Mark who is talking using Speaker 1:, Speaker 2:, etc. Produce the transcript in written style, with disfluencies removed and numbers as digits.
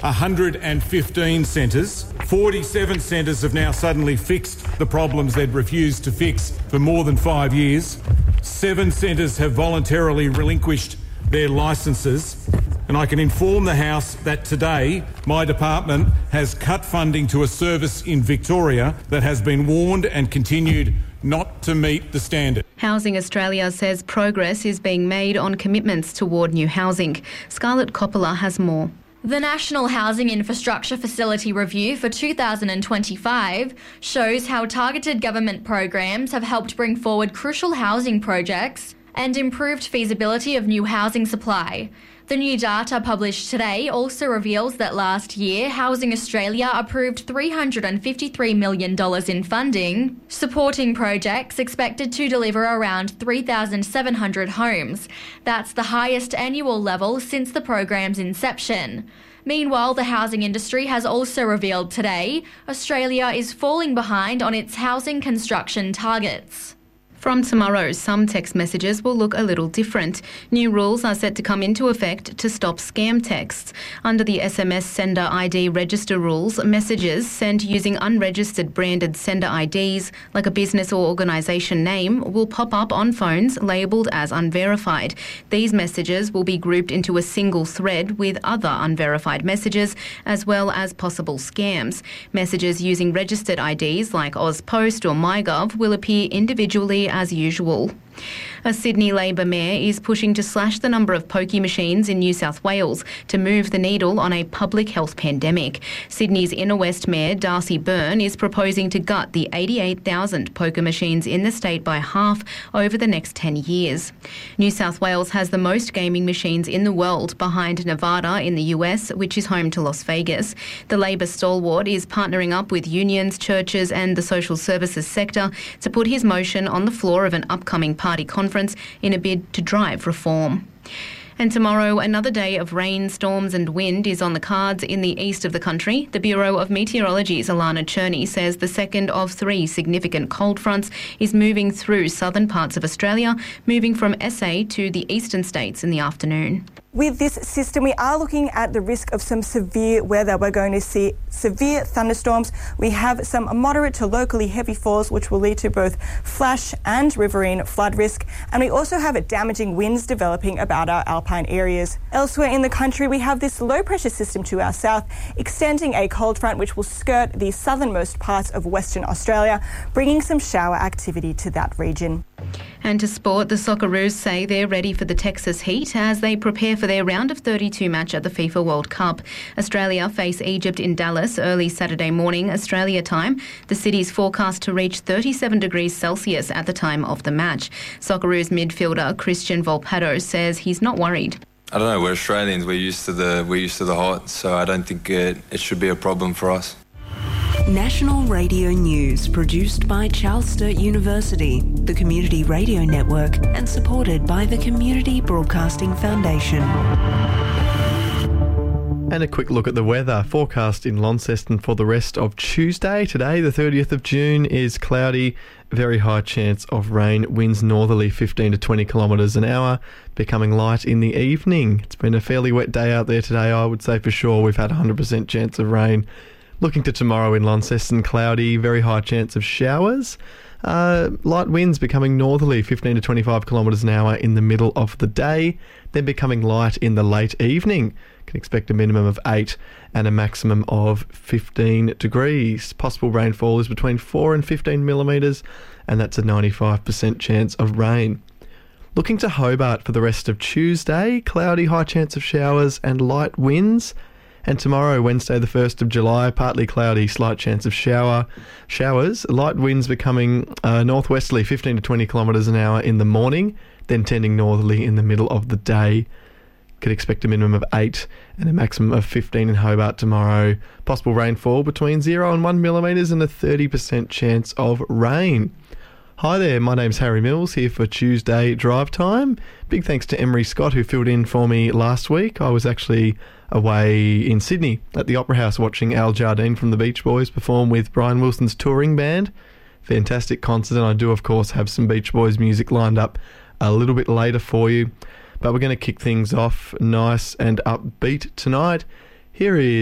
Speaker 1: 115 centres. 47 centres have now suddenly fixed the problems they'd refused to fix for more than 5 years. 7 centres have voluntarily relinquished their licences. And I can inform the House that today my department has cut funding to a service in Victoria that has been warned and continued not to meet the standard.
Speaker 2: Housing Australia says progress is being made on commitments toward new housing. Scarlett Coppola has more.
Speaker 3: The National Housing Infrastructure Facility Review for 2025 shows how targeted government programs have helped bring forward crucial housing projects and improved feasibility of new housing supply. The new data published today also reveals that last year, Housing Australia approved $353 million in funding, supporting projects expected to deliver around 3,700 homes. That's the highest annual level since the program's inception. Meanwhile, the housing industry has also revealed today Australia is falling behind on its housing construction targets.
Speaker 2: From tomorrow, some text messages will look a little different. New rules are set to come into effect to stop scam texts. Under the SMS Sender ID Register rules, messages sent using unregistered branded sender IDs, like a business or organisation name, will pop up on phones labelled as unverified. These messages will be grouped into a single thread with other unverified messages, as well as possible scams. Messages using registered IDs like AusPost or MyGov will appear individually as usual. A Sydney Labor mayor is pushing to slash the number of pokie machines in New South Wales to move the needle on a public health pandemic. Sydney's Inner West Mayor Darcy Byrne is proposing to gut the 88,000 poker machines in the state by half over the next 10 years. New South Wales has the most gaming machines in the world, behind Nevada in the US, which is home to Las Vegas. The Labor stalwart is partnering up with unions, churches and the social services sector to put his motion on the floor of an upcoming party conference in a bid to drive reform. And tomorrow, another day of rain, storms and wind is on the cards in the east of the country. The Bureau of Meteorology's Alana Cherney says the second of 3 significant cold fronts is moving through southern parts of Australia, moving from SA to the eastern states in the afternoon.
Speaker 4: With this system, we are looking at the risk of some severe weather. We're going to see severe thunderstorms. We have some moderate to locally heavy falls, which will lead to both flash and riverine flood risk. And we also have damaging winds developing about our alpine areas. Elsewhere in the country, we have this low pressure system to our south, extending a cold front which will skirt the southernmost parts of Western Australia, bringing some shower activity to that region.
Speaker 2: And to sport, the Socceroos say they're ready for the Texas heat as they prepare for their round of 32 match at the FIFA World Cup. Australia face Egypt in Dallas early Saturday morning, Australia time. The city's forecast to reach 37 degrees Celsius at the time of the match. Socceroos midfielder Christian Volpato says he's not worried.
Speaker 5: I don't know, we're Australians, we're used to the hot, so I don't think it should be a problem for us.
Speaker 6: National Radio News, produced by Charles Sturt University, the Community Radio Network, and supported by the Community Broadcasting Foundation.
Speaker 7: And a quick look at the weather forecast in Launceston for the rest of Tuesday. Today, the 30th of June, is cloudy, very high chance of rain, winds northerly 15 to 20 kilometres an hour, becoming light in the evening. It's been a fairly wet day out there today, I would say for sure. We've had 100% chance of rain. Looking to tomorrow in Launceston, cloudy, very high chance of showers. Light winds becoming northerly 15 to 25 kilometres an hour in the middle of the day, then becoming light in the late evening. Can expect a minimum of 8 and a maximum of 15 degrees. Possible rainfall is between 4 and 15 millimetres, and that's a 95% chance of rain. Looking to Hobart for the rest of Tuesday, cloudy, high chance of showers and light winds. And tomorrow, Wednesday the 1st of July, partly cloudy, slight chance of showers, light winds becoming northwesterly 15 to 20 kilometres an hour in the morning, then tending northerly in the middle of the day. Could expect a minimum of 8 and a maximum of 15 in Hobart tomorrow. Possible rainfall between 0 and 1 millimetres and a 30% chance of rain. Hi there, my name's Harry Mills, here for Tuesday Drive Time. Big thanks to Emery Scott, who filled in for me last week. I was actually away in Sydney at the Opera House watching Al Jardine from the Beach Boys perform with Brian Wilson's touring band. Fantastic concert, and I do, of course, have some Beach Boys music lined up a little bit later for you. But we're going to kick things off nice and upbeat tonight. Here is